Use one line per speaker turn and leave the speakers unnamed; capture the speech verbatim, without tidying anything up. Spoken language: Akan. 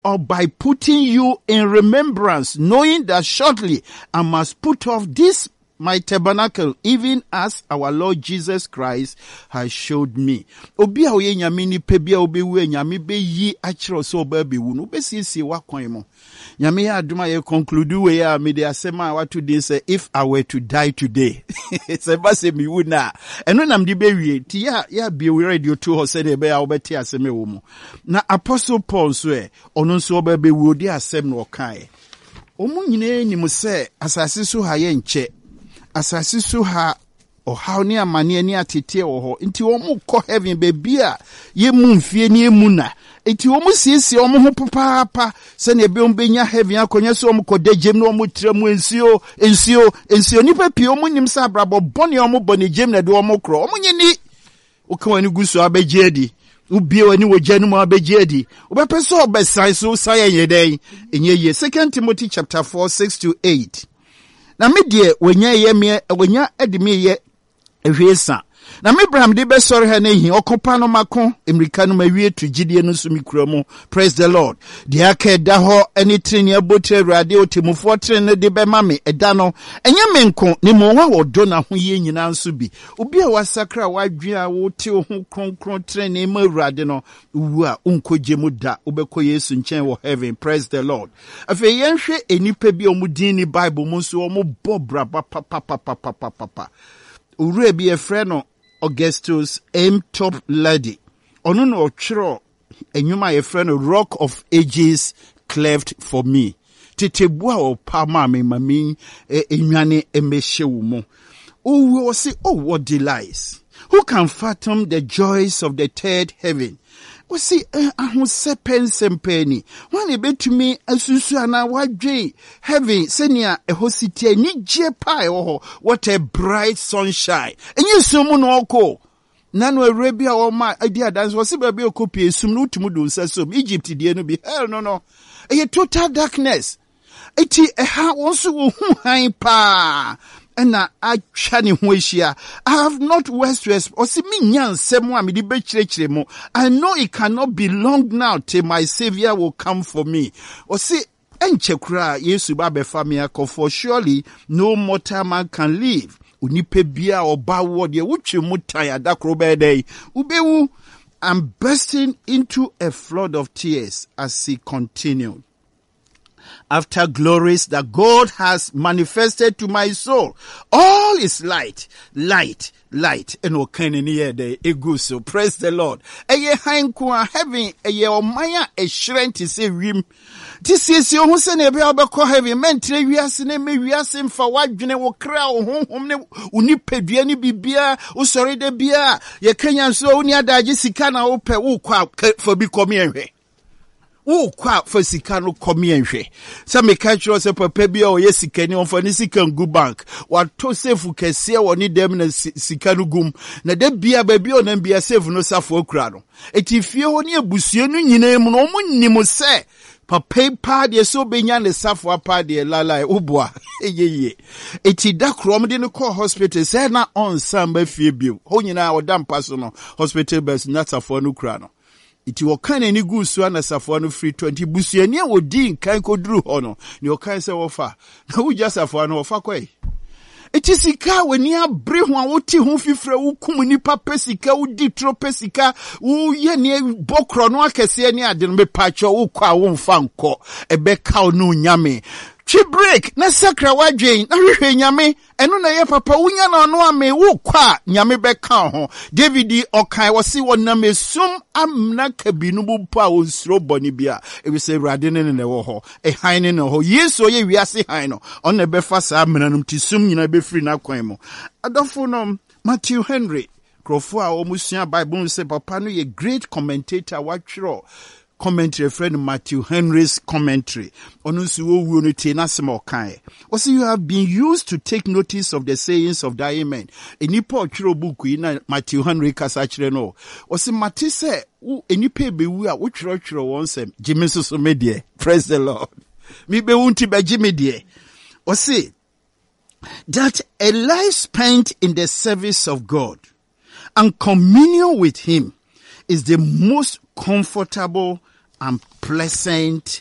or by putting you in remembrance, knowing that shortly I must put off this my tabernacle, even as our Lord Jesus Christ has showed me. Obi a oye nyame ni pebia obi wu nyame be yi akiro so oba be wu no be siesie wakwan mo. Nyame ya aduma ye conclude we ya me de asema what today say if I were to die today. Say ba say me wu na. Eno nam di be wie ti ya ya be we radio to ho say de be ya obeti aseme wo mo. Na Apostle Paul so e ono so oba be wu di asem no kan. Omu nyine ni mo say asase so ha ye nche. Asasi so ha ohaw ne amane ne atete wo ho nti wo mu kɔ heaven baby a ye mu mfie ne emu na nti wo mu siesie wo mu ho papa se ne be ombenya heaven akonya so wo mu kɔ dagem ne wo mu tra mu ensio ensio ensio nipa pie wo mu nim sa brabo bone wo mu bone gem na de wo mu kro wo mu nyini wo kan wani guso abegye adi ubie wani wo gya no mu abegye adi wo be pese obesan so saye yeden enye ye. Second Timothy chapter four six to eight. Na me die wanya ye me wanya edime ye ehwesa na me bram de be sori ha na hi okopa no mako emrika no mawie to gidie no so mikura mu. Praise the Lord. De aka da ho eni treni abotre awurade otemufo treni de be ma me eda no enye me nko ne mo wa wodo na ho ye nyina nso bi obi a wasakra wadwe a wote ho kronkron treni ma awurade no wu a unkoje mu da obekɔ Yesu nchen wo heaven. Praise the Lord. Afa yenhwe enipa bi omudin ni Bible mu so omobɔ braba papa papa papa papa ure bi efre no Augustus M. Top Lady. Ono no ochro enyuma ye friend Rock of Ages cleft for me. Titebua o pa ma me mami enwane emehye wo mo. Oh, we say, oh, what delights. Who can fathom the joys of the third heaven? We see, ahun sepen sempeni. Wani betu me asusu ana wadwe heaven senia ehosite ni je pa eho. What a bright sunshine. Enye sumu no oko. Nano Arabia or my idea dance was a baby copy sum no tumudu sasum Egypt die no be hell no no. A total darkness. Eti eha wonso wo hu han pa. Na achani hwehia. I have not west west or see me nyan semo a me di bechirechire mo. I know it cannot be long now till my savior will come for me. Or see enche kura Yesu ba be fa me akọ, for surely no mortal man can live. Unipe bia oba wo de wutwe mutan adakro be dey. Ubewu. I'm bursting into a flood of tears as he continued. After glories that God has manifested to my soul, all is light, light, light. And o can near the eguso. Praise the Lord. Eye hankwa heaven eye omaya e shrent to say rim. This is your Hussein Ebeabako heavy mentre wiase ne me wiase mfa wadwene wo kra wo honhom ne unipedua ni bibia wo sori de bia ye Kenya so oni adaje sika na wo pe wo kwa for bi komi enhwe. Wo kwa for sika no komi enhwe. Sa me ka chiro se papa bia o ye sika ni on for ni sika ngu bank. Wa to safe kese woni dem na sika no gum. Na de bia ba bia o na bia safe no safo okura no. Eti fie ho ni abusue no nyina mu no mo nnim se papa pa de so benya ne safo pa de lalai ubwa eyeye eti da krom de no call hospital say na on samba fie bio ho nyina odam paso no hospital bus na safo no kura no iti wo kan ani gusu na safo no free twenty busuani a wodi nkan koduru ho no ne o kan se wo fa na wo just safo no wo fa kwai eti sika weni abre ho a woti ho fifre wo kum nipa pesika wo di tro pesika wo ye ne bokro no akese ne ade no be pacho wo kwa wo mfa nko ebe ka no nyame twi break na sakra wadwen na hwehwe nyame eno na ye papa wunya na no ame wo kwa nyame be ka ho David okai wo si wonam esum amna kabinu bu pa wo sro boni bia e we say rade ne ne wo ho e han ne ho yesu ye wiase han no on na be fa sa amnanum tisum nyina be free na kwan mo adofo no Matthew Henry krofo a omusua Bible say papa no ye great commentator watchro commentary friend Matthew Henry's commentary. Also, you have been used to take notice of the sayings of thy men. Enipo chiro book in Matthew Henry kasachire no. Also, Matthew say, enipe bewu a chiro chiro wonsem. Jimmy so medie. Praise the Lord. Mi be unti be Jimmy die. Also, that a life spent in the service of God and communion with Him is the most comfortable and pleasant